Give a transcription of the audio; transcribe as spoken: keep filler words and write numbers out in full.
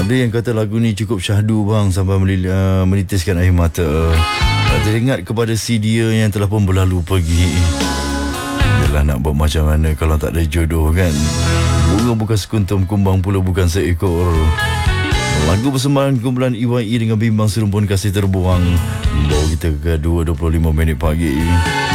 Ada yang kata lagu ni cukup syahdu bang, sampai melil- uh, menitiskan air mata. Tak teringat kepada si dia yang telah pun berlalu pergi. Yalah, nak buat macam mana kalau tak ada jodoh kan. Bunga bukan sekuntum, kumbang pula bukan seekor. Lagu persembahan kumpulan E Y E dengan bimbang serumpun kasih terbuang bawa kita ke dua dua puluh lima minit pagi.